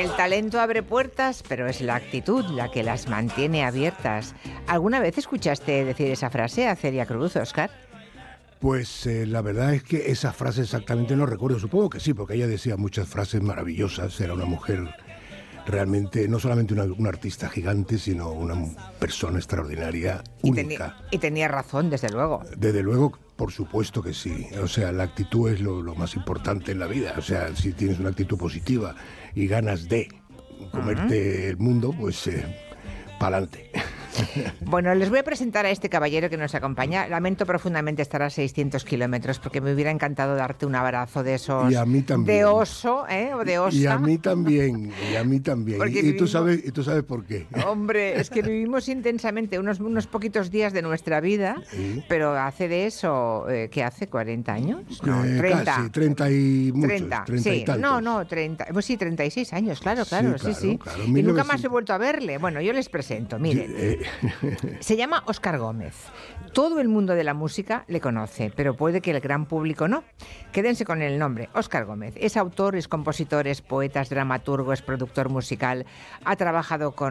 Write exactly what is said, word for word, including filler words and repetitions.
El talento abre puertas, pero es la actitud la que las mantiene abiertas. ¿Alguna vez escuchaste decir esa frase a Celia Cruz, Óscar? Pues eh, la verdad es que esa frase exactamente no recuerdo. Supongo que sí, porque ella decía muchas frases maravillosas. Era una mujer realmente, no solamente una, una artista gigante, sino una persona extraordinaria, Y, única. tenía, y tenía razón, desde luego. Desde luego, por supuesto que sí. O sea, la actitud es lo, lo más importante en la vida. O sea, si tienes una actitud positiva y ganas de comerte uh-huh. el mundo, pues eh, pa'lante. Bueno, les voy a presentar a este caballero que nos acompaña. Lamento profundamente estar a seiscientos kilómetros porque me hubiera encantado darte un abrazo de esos... Y a mí también. De oso, ¿eh? O de osa. Y a mí también, y a mí también. Y, vivimos... y, tú sabes, y tú sabes por qué. Hombre, es que vivimos intensamente unos, unos poquitos días de nuestra vida, ¿sí? Pero hace de eso, eh, ¿qué hace? ¿cuarenta años? No, eh, treinta. Casi, treinta y muchos. treinta, treinta sí. y tantos. No, no, treinta. Pues sí, treinta y seis años, claro, claro, sí, sí, sí. Claro, Y mil novecientos... nunca más he vuelto a verle. Bueno, yo les presento, miren. Eh... Se llama Óscar Gómez. Todo el mundo de la música le conoce, pero puede que el gran público no. Quédense con el nombre, Óscar Gómez. Es autor, es compositor, es poeta, es dramaturgo, es productor musical. Ha trabajado con